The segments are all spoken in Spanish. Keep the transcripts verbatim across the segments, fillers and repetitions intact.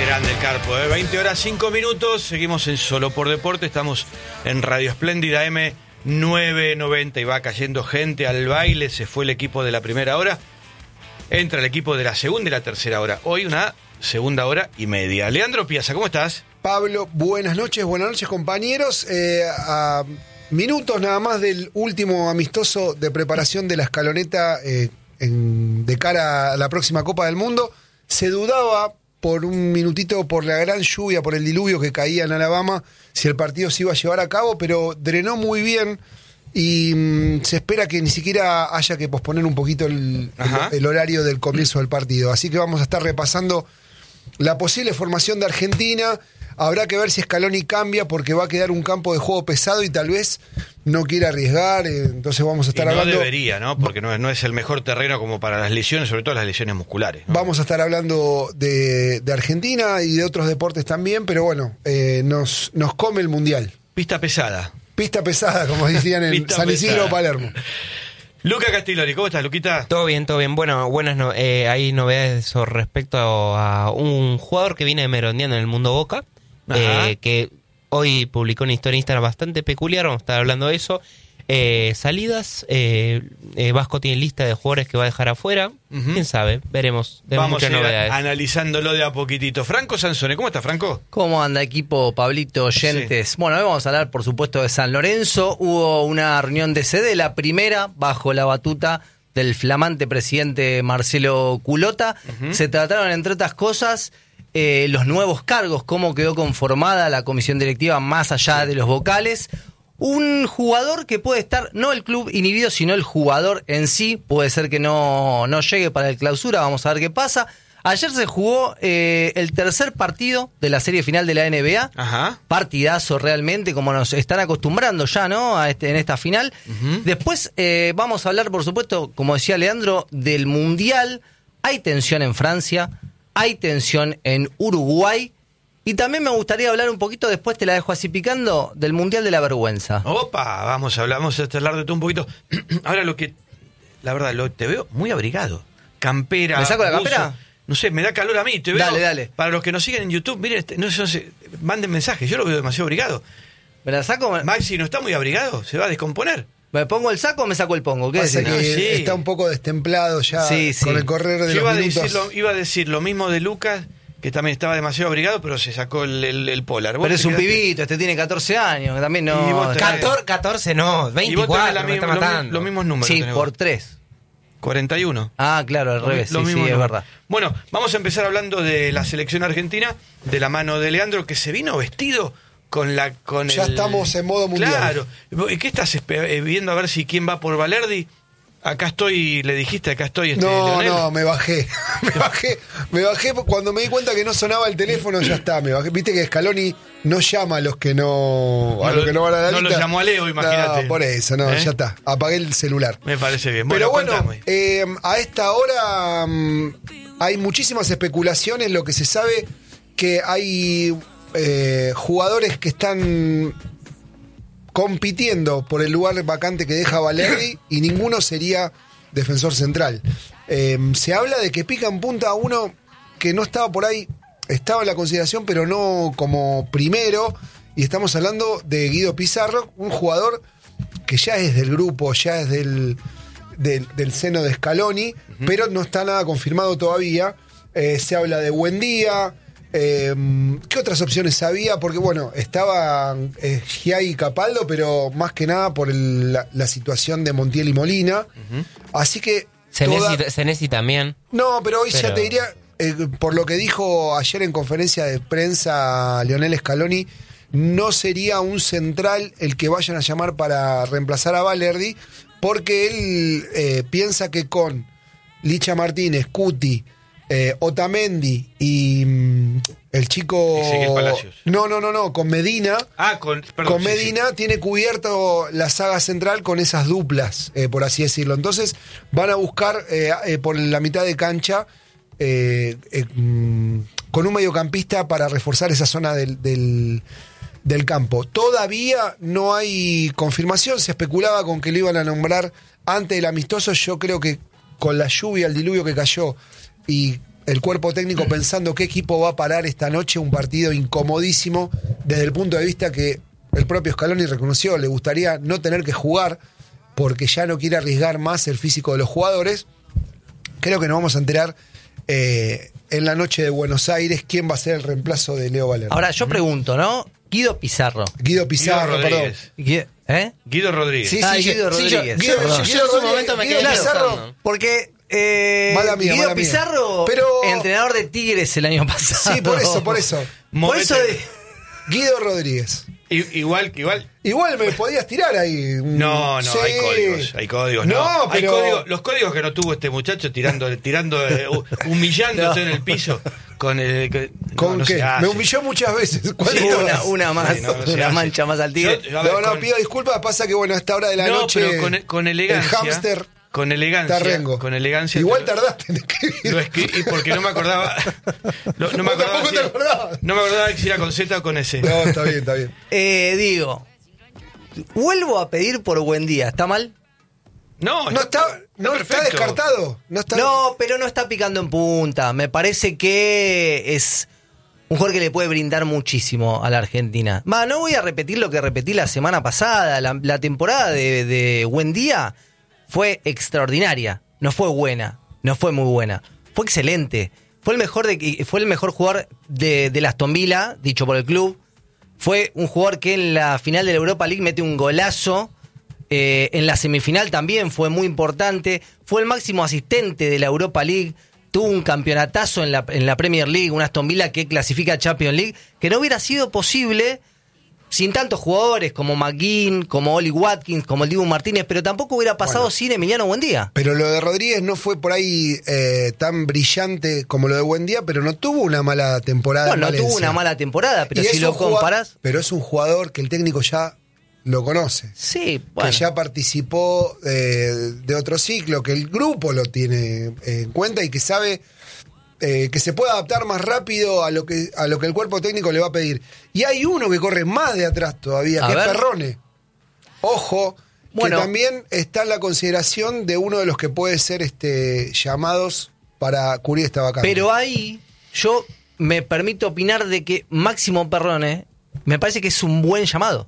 Grande el Carpo, ¿eh? veinte horas cinco minutos, seguimos en Solo por Deporte, estamos en Radio Espléndida M nueve noventa y va cayendo gente al baile, se fue el equipo de la primera hora, entra el equipo de la segunda y la tercera hora, hoy una segunda hora y media. Leandro Piazza, ¿cómo estás? Pablo, buenas noches, buenas noches compañeros, eh, a minutos nada más del último amistoso de preparación de la escaloneta eh, en, de cara a la próxima Copa del Mundo, se dudaba por un minutito por la gran lluvia, por el diluvio que caía en Alabama, si el partido se iba a llevar a cabo, pero drenó muy bien y mmm, se espera que ni siquiera haya que posponer un poquito el, el, el horario del comienzo del partido. Así que vamos a estar repasando la posible formación de Argentina. Habrá que ver si Scaloni cambia porque va a quedar un campo de juego pesado y tal vez no quiera arriesgar, eh, entonces vamos a estar y no hablando... No debería, ¿no? Porque no es, no es el mejor terreno como para las lesiones, sobre todo las lesiones musculares, ¿no? Vamos a estar hablando de, de Argentina y de otros deportes también, pero bueno, eh, nos, nos come el Mundial. Pista pesada. Pista pesada, como decían en San Isidro o Palermo. Luca Castilori, ¿cómo estás, Luquita? Todo bien, todo bien. Bueno, buenas no, eh, hay novedades respecto a un jugador que viene merondeando en el mundo Boca, eh, que hoy publicó una historia en Instagram bastante peculiar, vamos a estar hablando de eso. Eh, salidas, eh, eh, Vasco tiene lista de jugadores que va a dejar afuera, uh-huh. quién sabe, veremos. Vamos a ir novedades. Analizándolo de a poquitito. Franco Sansone, ¿cómo está, Franco? ¿Cómo anda, equipo, Pablito, oyentes? Sí. Bueno, hoy vamos a hablar, por supuesto, de San Lorenzo. Hubo una reunión de sede, la primera bajo la batuta del flamante presidente Marcelo Culota. Uh-huh. Se trataron, entre otras cosas, eh, los nuevos cargos, cómo quedó conformada la comisión directiva más allá de los vocales. Un jugador que puede estar, no el club inhibido, sino el jugador en sí. Puede ser que no, no llegue para el clausura, vamos a ver qué pasa. Ayer se jugó eh, el tercer partido de la serie final de la N B A. Ajá. Partidazo realmente, como nos están acostumbrando ya, ¿no? A este, en esta final. Uh-huh. Después eh, vamos a hablar, por supuesto, como decía Leandro, del Mundial. Hay tensión en Francia, hay tensión en Uruguay. Y también me gustaría hablar un poquito, después te la dejo así picando, del Mundial de la Vergüenza. Opa, vamos a hablar, vamos a hablar de todo un poquito. Ahora lo que, la verdad, lo, te veo muy abrigado. Campera. ¿Me saco la buzo, campera? No sé, me da calor a mí, te veo. Dale, dale. Para los que nos siguen en YouTube, miren, este, no sé, no sé, manden mensajes, yo lo veo demasiado abrigado. ¿Me la saco? Maxi, ¿no está muy abrigado? ¿Se va a descomponer? ¿Me pongo el saco o me saco el pongo? ¿Qué Pasa decís? que no, sí. Está un poco destemplado ya sí, sí. con el correr de yo los iba minutos. A decir lo, iba a decir lo mismo de Lucas, que también estaba demasiado abrigado, pero se sacó el, el, el polar. Pero es un quedaste? pibito, este tiene catorce años, que también no... Tenés... catorce, catorce no, veinticuatro, la me misma, está matando. Los mismos números. Sí, tenés por vos. tres. cuarenta y uno. Ah, claro, al lo, revés, lo sí, mismo sí, es número. verdad. Bueno, vamos a empezar hablando de la selección argentina, de la mano de Leandro, que se vino vestido con la... con Ya el... estamos en modo mundial. Claro. ¿Qué estás viendo a ver si quién va por Valerdi? Acá estoy, le dijiste, acá estoy. Este, no, Leonel. no, me bajé. me bajé. Me bajé cuando me di cuenta que no sonaba el teléfono, ya está. Me bajé. Viste que Scaloni no llama a los que no, a no los que no van a la No lista. lo llamó a Leo, imagínate. No, por eso, no, ¿Eh? ya está. Apagué el celular. Me parece bien. Bueno, Pero bueno, contame. eh, a esta hora um, hay muchísimas especulaciones. Lo que se sabe que hay eh, jugadores que están compitiendo por el lugar vacante que deja Valerdi y ninguno sería defensor central. Eh, se habla de que pica en punta a uno que no estaba por ahí, estaba en la consideración, pero no como primero, y estamos hablando de Guido Pizarro, un jugador que ya es del grupo, ya es del, del, del seno de Scaloni, uh-huh. pero no está nada confirmado todavía. Eh, se habla de Buendía. Eh, ¿Qué otras opciones había? Porque bueno, estaba eh, Giai y Capaldo, pero más que nada por el, la, la situación de Montiel y Molina. Uh-huh. Así que Senesi, toda... Senesi también. No, pero hoy pero... ya te diría, eh, por lo que dijo ayer en conferencia de prensa Lionel Scaloni, no sería un central el que vayan a llamar para reemplazar a Valerdi, porque él eh, piensa que con Licha Martínez, Cuti, Eh, Otamendi y mm, el chico... No, no, no, no, con Medina. Ah, con, perdón, con Medina sí, sí. tiene cubierto la saga central con esas duplas, eh, por así decirlo. Entonces van a buscar eh, eh, por la mitad de cancha eh, eh, mm, con un mediocampista para reforzar esa zona del, del, del campo. Todavía no hay confirmación, se especulaba con que lo iban a nombrar antes del amistoso. Yo creo que con la lluvia, el diluvio que cayó y el cuerpo técnico pensando qué equipo va a parar esta noche, un partido incomodísimo desde el punto de vista que el propio Scaloni reconoció, le gustaría no tener que jugar porque ya no quiere arriesgar más el físico de los jugadores. Creo que nos vamos a enterar eh, en la noche de Buenos Aires quién va a ser el reemplazo de Leo Valerdi. Ahora, yo pregunto, ¿no? Guido Pizarro. Guido Pizarro, Guido perdón. Rodríguez. Guido, ¿Eh? Guido Rodríguez. Sí, Ah, sí, Guido sí, yo- Rodríguez. Guido, Perdón. yo- Yo Guido en su Rodríguez, momento me Guido quedé Pizarro, pensando. Porque eh, Mala mía, Guido mala mía. Pizarro, Pero- entrenador de Tigres el año pasado. Sí, por eso, por eso. Por Movete. eso de- Guido Rodríguez. I- Igual, igual. Igual me podías tirar ahí. un- No, no, Sí. hay códigos, hay códigos. No, No, Hay pero- códigos- los códigos que no tuvo este muchacho tirando, tirando, eh, hu- humillándote No. en el piso con el. que- no, ¿Con no qué? se hace. Me humilló muchas veces. ¿Cuál Sí, de una, todas? una más, Sí, no, no se una hace. mancha más al tigre. Yo- a ver, No, no, con- pido disculpas. Pasa que, bueno, a esta hora de la no, noche. pero con, con elegancia. El hámster. Con elegancia. Está rengo. Con elegancia. Igual te lo- tardaste en escribir. Lo escribí porque no me acordaba. No, no me Vos acordaba. tampoco Si te era, acordabas. no me acordaba si era con Z o con S. No, está bien, está bien. Eh, digo, vuelvo a pedir por buen día, ¿está mal? No, No está, no está perfecto. descartado. No está. No, pero no está picando en punta. Me parece que es un jugador que le puede brindar muchísimo a la Argentina. Va, no voy a repetir lo que repetí la semana pasada. La, la temporada de, de Buendía fue extraordinaria. No fue buena, no fue muy buena. Fue excelente. Fue el mejor, de, fue el mejor jugador de, de la Aston Villa, dicho por el club. Fue un jugador que en la final de la Europa League mete un golazo. Eh, en la semifinal también fue muy importante. Fue el máximo asistente de la Europa League. Tuvo un campeonatazo en la, en la Premier League, una Aston Villa que clasifica a Champions League, que no hubiera sido posible sin tantos jugadores como McGinn, como Oli Watkins, como el Dibu Martínez, pero tampoco hubiera pasado Bueno. sin Emiliano Buendía. Pero lo de Rodríguez no fue por ahí eh, tan brillante como lo de Buendía, pero no tuvo una mala temporada. Bueno, en no tuvo Valencia. una mala temporada, pero Y si es lo un jugua- comparas... Pero es un jugador que el técnico ya lo conoce. Sí, bueno. Que ya participó eh, de otro ciclo, que el grupo lo tiene eh, en cuenta y que sabe eh, que se puede adaptar más rápido a lo que a lo que el cuerpo técnico le va a pedir. Y hay uno que corre más de atrás todavía, A que ver. es Perrone. Ojo, Bueno. que también está en la consideración de uno de los que puede ser este llamados para cubrir esta vacante. Pero ahí yo me permito opinar de que Máximo Perrone me parece que es un buen llamado.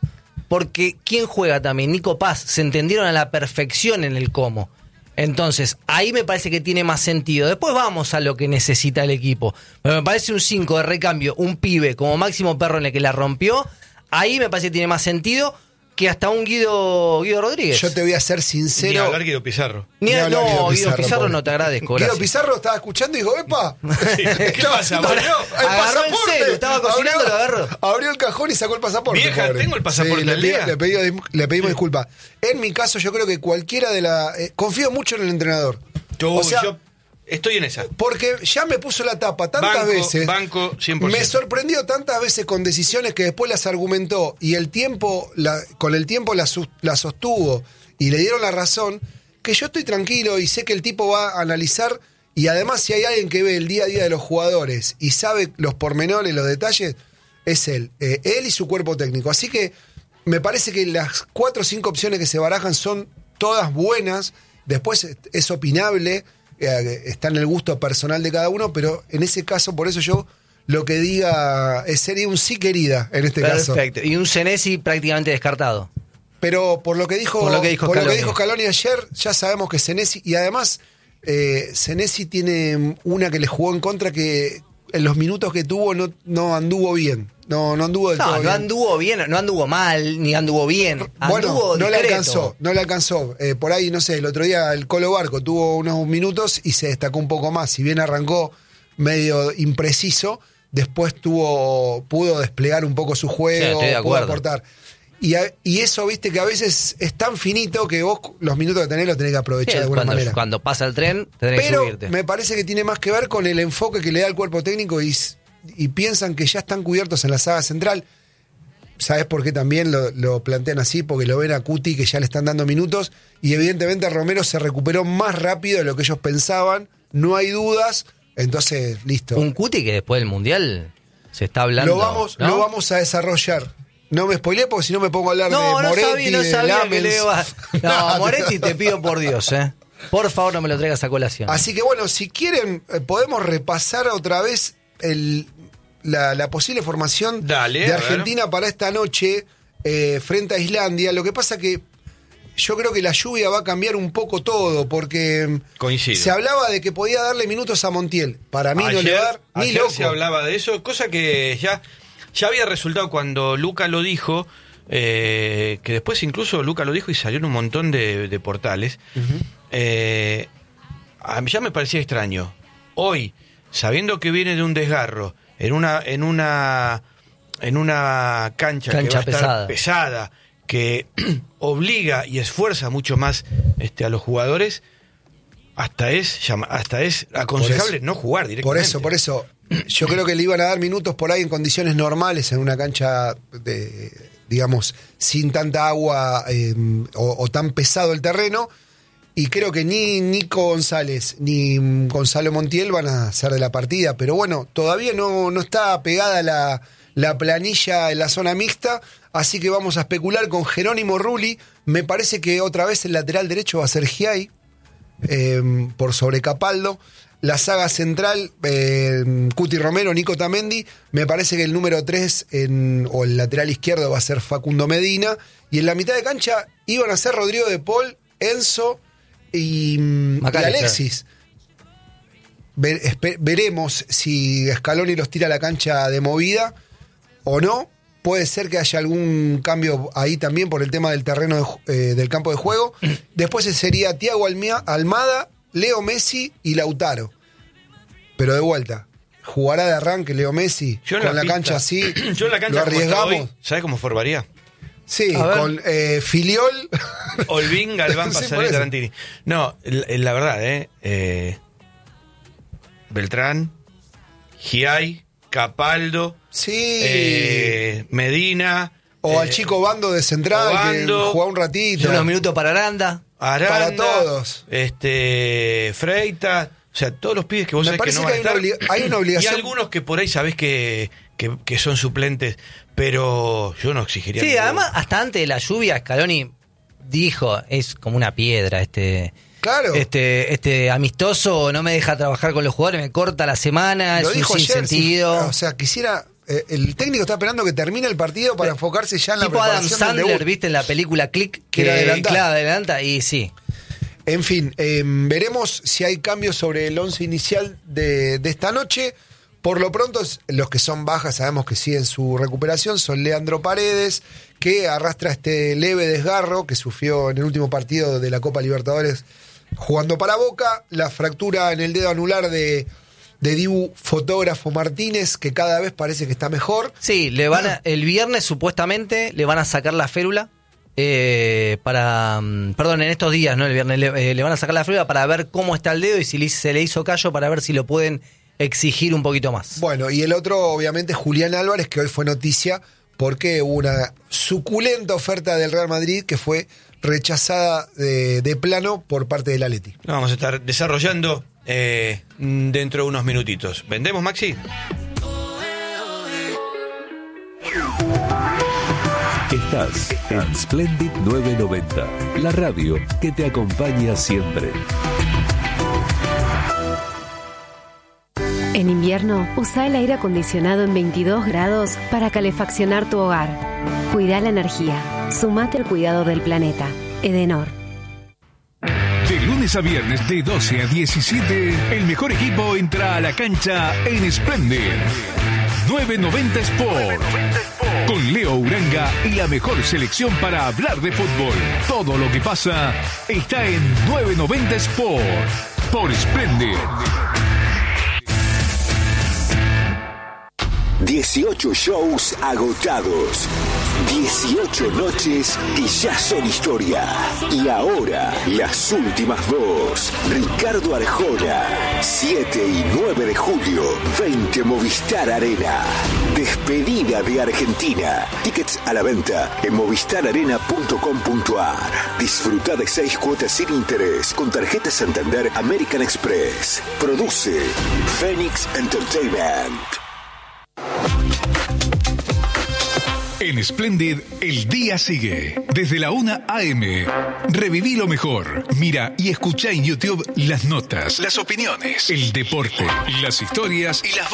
Porque ¿quién juega también? Nico Paz. Se entendieron a la perfección en el cómo. Entonces, ahí me parece que tiene más sentido. Después vamos a lo que necesita el equipo. Pero me parece un cinco de recambio, un pibe como Máximo Perrone que la rompió. Ahí me parece que tiene más sentido que hasta un Guido, Guido Rodríguez. Yo te voy a ser Ni sincero. hablar Guido Pizarro. Ni- Ni hablar no, Guido Guido Pizarro, Pizarro, pobre. no te agradezco. Guido gracias. Pizarro estaba escuchando y dijo, ¡epa! ¿Qué pasa? Abrió ¿Volvió? el Agarró el pasaporte. celu, estaba cocinando, Abrió- lo agarró. Abrió el cajón y sacó el pasaporte. Vieja, pobre. tengo el pasaporte Sí, le, al pido- día. le, pedí- le pedimos disculpas. En mi caso, yo creo que cualquiera de la. eh, confío mucho en el entrenador. Yo, o sea, yo estoy en esa. porque ya me puso la tapa tantas Banco, veces. banco, cien por ciento. Me sorprendió tantas veces con decisiones que después las argumentó y el tiempo, la- con el tiempo las sus- las sostuvo y le dieron la razón, que yo estoy tranquilo y sé que el tipo va a analizar. Y además, si hay alguien que ve el día a día de los jugadores y sabe los pormenores, los detalles, es él. Eh, él y su cuerpo técnico. Así que me parece que las cuatro o cinco opciones que se barajan son todas buenas. Después es- es opinable, eh, está en el gusto personal de cada uno, pero en ese caso, por eso yo lo que diga es, sería un sí querida en este caso. Perfecto. Y un Senesi prácticamente descartado. Pero por lo que dijo, Por lo que dijo por lo que Scaloni. dijo Scaloni ayer, ya sabemos que Senesi, y además eh, Senesi tiene una que le jugó en contra que en los minutos que tuvo no, no anduvo bien. No, no anduvo del No, todo no bien. anduvo bien, no anduvo mal, ni anduvo bien. Bueno, Anduvo no le discreto. alcanzó, no le alcanzó. Eh, por ahí, no sé, el otro día el Colo Barco tuvo unos minutos y se destacó un poco más. Si bien arrancó medio impreciso, después tuvo, pudo desplegar un poco su Sí, juego, estoy de pudo acuerdo. aportar. Y, a- y eso, viste, que a veces es tan finito que vos los minutos que tenés los tenés que aprovechar Sí, de alguna cuando, manera. cuando pasa el tren, tenés que Pero subirte. me parece que tiene más que ver con el enfoque que le da el cuerpo técnico y, s- y piensan que ya están cubiertos en la saga central. ¿Sabes por qué también lo, lo plantean así? Porque lo ven a Cuti que ya le están dando minutos y evidentemente Romero se recuperó más rápido de lo que ellos pensaban, no hay dudas, entonces listo. Un Cuti que después del Mundial se está hablando. lo, vamos, ¿no? lo vamos a desarrollar. No me spoileé porque si no me pongo a hablar No, de no Moretti, sabía, no de sabía que Lamens. le iba. No, Moretti te pido por Dios, ¿eh? Por favor, no me lo traigas a colación. Así que bueno, si quieren, eh, podemos repasar otra vez el, la, la posible formación Dale, de Argentina para esta noche eh, frente a Islandia. Lo que pasa que yo creo que la lluvia va a cambiar un poco todo, porque Coincido. se hablaba de que podía darle minutos a Montiel. Para mí ayer, no le va a dar ni ayer loco. se hablaba de eso, cosa que ya, ya había resultado cuando Luca lo dijo, eh, que después incluso Luca lo dijo y salió en un montón de, de portales. Uh-huh. eh, a mí ya me parecía extraño. Hoy, sabiendo que viene de un desgarro, en una, en una, en una cancha, cancha que va a estar pesada, pesada que obliga y esfuerza mucho más este, a los jugadores, hasta es hasta es aconsejable no jugar directamente. Por eso, por eso, yo creo que le iban a dar minutos por ahí en condiciones normales, en una cancha de, digamos, sin tanta agua eh, o, o tan pesado el terreno, y creo que ni Nico González ni Gonzalo Montiel van a ser de la partida, pero bueno, todavía no, no está pegada la, la planilla en la zona mixta. Así que vamos a especular con Jerónimo Rulli. Me parece que otra vez el lateral derecho va a ser Giai, eh, por sobre Capaldo. La saga central, eh, Cuti Romero, Nico Tamendi. Me parece que el número tres en, o el lateral izquierdo va a ser Facundo Medina. Y en la mitad de cancha iban a ser Rodrigo de Paul, Enzo y, y Alexis. Ver, espe, veremos si Scaloni los tira a la cancha de movida o no. Puede ser que haya algún cambio ahí también por el tema del terreno de, eh, del campo de juego. Después sería Thiago Almada, Leo Messi y Lautaro. Pero de vuelta, jugará de arranque Leo Messi yo con la, la pista, cancha así. Yo en la cancha lo arriesgamos. ¿Sabes cómo formaría? Sí, con eh, Filiol. Olvín, Galván, sí, Pasarelli, Tarantini. No, la, la verdad, eh, eh Beltrán, Giai, Capaldo, sí, eh, Medina, o eh, al chico Bando de central, Bando, que jugó un ratito. Unos minutos para Aranda. Aranda, para todos. Este, Freita, o sea, todos los pibes que vos Me sabés que no que van hay, a una estar. obliga- hay una obligación. Y algunos que por ahí sabés que, que, que son suplentes, pero yo no exigiría. Sí, ninguno. además, hasta antes de la lluvia, Scaloni dijo, es como una piedra este... Claro. Este, este amistoso no me deja trabajar con los jugadores, me corta la semana, Lo es un dijo ayer, sinsentido. si- o sea, quisiera. Eh, el técnico está esperando que termine el partido para enfocarse ya en la Tipo Adam preparación del Sandler, debut. viste en la película Click, Que era adelantar. claro, adelanta y sí. En fin, eh, veremos si hay cambios sobre el once inicial de, de esta noche. Por lo pronto, los que son bajas sabemos que siguen su recuperación. Son Leandro Paredes, que arrastra este leve desgarro que sufrió en el último partido de la Copa Libertadores jugando para Boca. La fractura en el dedo anular de, de Dibu Fotógrafo Martínez, que cada vez parece que está mejor. Sí, le van a- el viernes supuestamente le van a sacar la férula. Eh, para mm, perdón, en estos días, ¿no? El viernes le, eh, le van a sacar la férula para ver cómo está el dedo y si le- se le hizo callo, para ver si lo pueden exigir un poquito más. Bueno, y el otro, obviamente, Julián Álvarez, que hoy fue noticia porque hubo una suculenta oferta del Real Madrid que fue rechazada de, de plano por parte del Atleti. Lo vamos a estar desarrollando eh, dentro de unos minutitos. ¿Vendemos, Maxi? Estás en Splendid novecientos noventa, la radio que te acompaña siempre. En invierno, usa el aire acondicionado en veintidós grados para calefaccionar tu hogar. Cuida la energía. Sumate al cuidado del planeta. Edenor. De lunes a viernes de doce a diecisiete, el mejor equipo entra a la cancha en Splendid novecientos noventa Sport. Con Leo Uranga y la mejor selección para hablar de fútbol. Todo lo que pasa está en novecientos noventa Sport por Splendid. dieciocho shows agotados. dieciocho noches que ya son historia. Y ahora, las últimas dos. Ricardo Arjona. siete y nueve de julio. veinte Movistar Arena. Despedida de Argentina. Tickets a la venta en movistar arena punto com punto a r. Disfruta de seis cuotas sin interés con tarjeta Santander American Express. Produce Phoenix Entertainment. En Splendid, el día sigue. Desde la una a eme. Reviví lo mejor. Mira y escucha en YouTube las notas, las opiniones, el deporte, las historias y las